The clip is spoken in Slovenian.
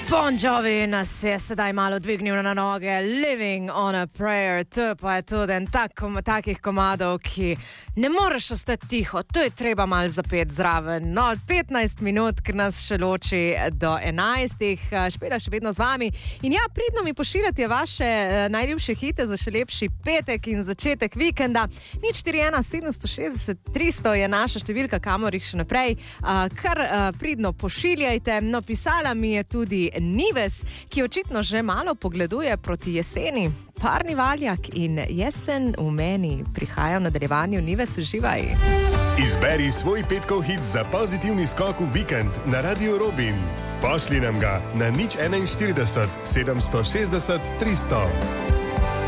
Bon Jovi nas je sedaj malo dvignil na noge, Living on a Prayer, to pa je tudi en takih komadov, ki ne moreš ostati tiho, to je treba malo zapeti zraven. No, 15 minut, ker nas še loči do 11, Špela še vedno z vami. In ja, pridno mi pošiljate vaše najljubše hite za še lepši petek in začetek vikenda. 041 760 300 je naša številka, kamor jih še naprej. Kar pridno pošiljajte. No, pisala mi je tudi Nives, ki očitno že malo pogleduje proti jeseni. Parni valjak in jesen v meni prihaja v nadaljevanju. Nives, uživaj. Izberi svoj petkov hit za pozitivni skok v vikend na Radio Robin. Pošli nam ga na 041 760 300.